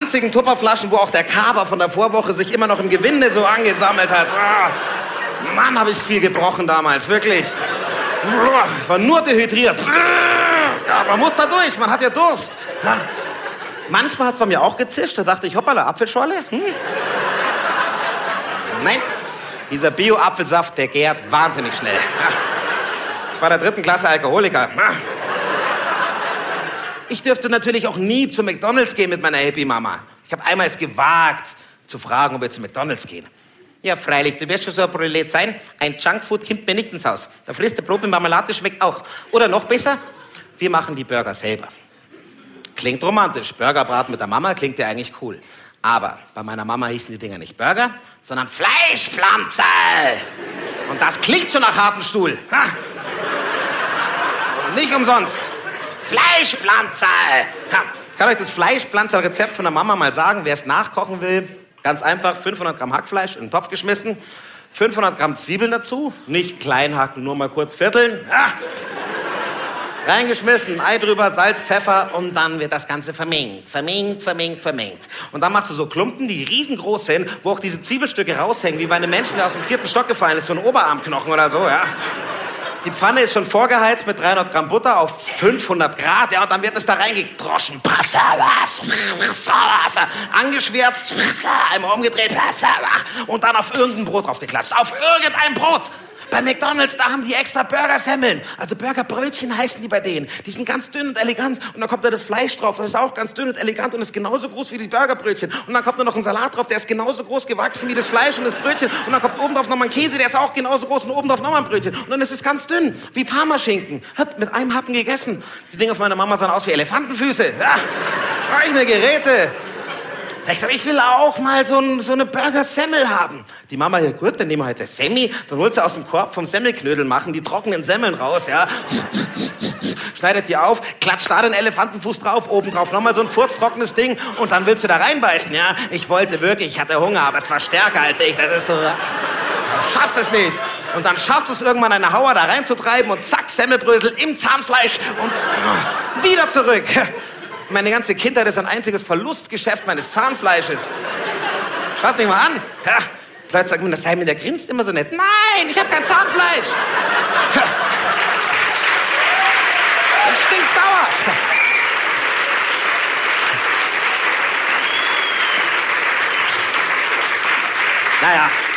ranzigen Tupperflaschen, wo auch der Kaber von der Vorwoche sich immer noch im Gewinde so angesammelt hat. Mann, habe ich viel gebrochen damals, wirklich. Ich war nur dehydriert. Ja, man muss da durch, man hat ja Durst. Ja. Manchmal hat es bei mir auch gezischt, da dachte ich, hoppala, Apfelschorle? Nein, dieser Bio-Apfelsaft, der gärt wahnsinnig schnell. Ja. Ich war der 3. Klasse Alkoholiker. Ja. Ich dürfte natürlich auch nie zu McDonald's gehen mit meiner Happy-Mama. Ich habe einmal es gewagt, zu fragen, ob wir zu McDonald's gehen. Ja, freilich, du wirst schon so ein Prolet sein. Ein Junkfood kommt mir nicht ins Haus. Da frisst du Brot mit Marmelade, schmeckt auch. Oder noch besser, wir machen die Burger selber. Klingt romantisch. Burgerbraten mit der Mama klingt ja eigentlich cool. Aber bei meiner Mama hießen die Dinger nicht Burger, sondern Fleischpflanze. Und das klingt schon nach hartem Stuhl. Ha. Nicht umsonst. Fleischpflanze. Ja, ich kann euch das Fleischpflanzer-Rezept von der Mama mal sagen, wer es nachkochen will. Ganz einfach, 500 Gramm Hackfleisch in den Topf geschmissen, 500 Gramm Zwiebeln dazu, nicht klein hacken, nur mal kurz vierteln. Ja. Reingeschmissen, Ei drüber, Salz, Pfeffer und dann wird das Ganze vermengt. Und dann machst du so Klumpen, die riesengroß sind, wo auch diese Zwiebelstücke raushängen, wie bei einem Menschen, der aus dem 4. Stock gefallen ist, so ein Oberarmknochen oder so, ja. Die Pfanne ist schon vorgeheizt mit 300 Gramm Butter auf 500 Grad, ja, und dann wird es da reingedroschen. Angeschwärzt, einmal umgedreht, und dann auf irgendein Brot draufgeklatscht. Auf irgendein Brot! Bei McDonald's, da haben die extra Burgersemmeln. Also Burgerbrötchen heißen die bei denen. Die sind ganz dünn und elegant. Und dann kommt da das Fleisch drauf. Das ist auch ganz dünn und elegant und ist genauso groß wie die Burgerbrötchen. Und dann kommt da noch ein Salat drauf, der ist genauso groß gewachsen wie das Fleisch und das Brötchen. Und dann kommt oben drauf nochmal ein Käse, der ist auch genauso groß und oben drauf nochmal ein Brötchen. Und dann ist es ganz dünn, wie Parmaschinken. Hat mit einem Happen gegessen. Die Dinger von meiner Mama sahen aus wie Elefantenfüße. Ja, solche Geräte. Ich sag, ich will auch mal so eine Burger-Semmel haben. Die Mama, ja gut, dann nehmen wir halt das Semmi, dann holt sie aus dem Korb vom Semmelknödel machen, die trockenen Semmeln raus, ja. Schneidet die auf, klatscht da den Elefantenfuß drauf, oben drauf nochmal so ein furztrockenes Ding und dann willst du da reinbeißen, ja. Ich wollte wirklich, ich hatte Hunger, aber es war stärker als ich, das ist so... Du schaffst es nicht. Und dann schaffst du es irgendwann, eine Hauer da reinzutreiben und zack, Semmelbrösel im Zahnfleisch und wieder zurück. Meine ganze Kindheit ist ein einziges Verlustgeschäft meines Zahnfleisches. Schaut mich mal an. Ja, die Leute sagen mir, das Simon, der grinst immer so nett. Nein, ich habe kein Zahnfleisch. Ja. Das stinkt sauer. Naja.